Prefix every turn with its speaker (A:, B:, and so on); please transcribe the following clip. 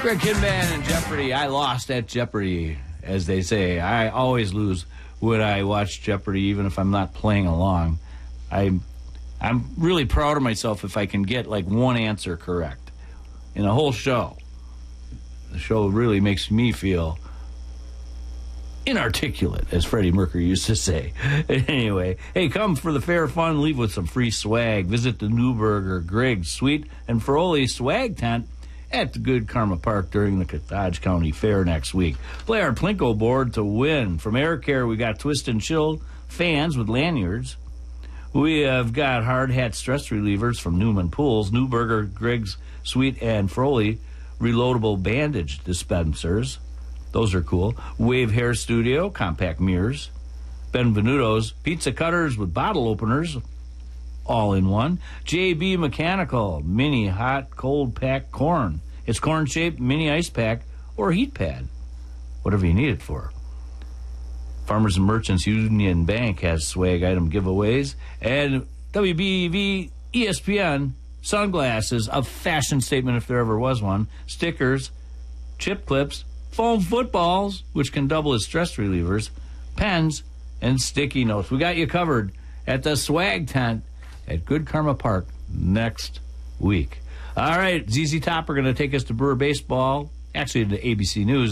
A: Greg Kinban and Jeopardy. I lost at Jeopardy, as they say. I always lose when I watch Jeopardy, even if I'm not playing along. I'm really proud of myself if I can get like one answer correct in a whole show. The show really makes me feel inarticulate, as Freddie Mercury used to say. Anyway, hey, come for the fair fun, leave with some free swag. Visit the Newberger, Griggs, Sweet, and Froley swag tent at the Good Karma Park during the Dodge County Fair next week. Play our Plinko board to win. From Air Care, we got Twist and Chill fans with lanyards. We have got hard hat stress relievers from Newman Pools, Newberger, Griggs, Sweet, and Froley reloadable bandage dispensers. Those are cool. Wave Hair Studio, compact mirrors. Benvenuto's pizza cutters with bottle openers, all in one. JB Mechanical, mini hot cold pack corn. It's corn-shaped mini ice pack or heat pad, whatever you need it for. Farmers and Merchants Union Bank has swag item giveaways. And WBV ESPN sunglasses, a fashion statement if there ever was one. Stickers, chip clips, foam footballs, which can double as stress relievers, pens, and sticky notes. We got you covered at the swag tent at Good Karma Park next week. All right, ZZ Top are going to take us to Brewer Baseball, actually to ABC News.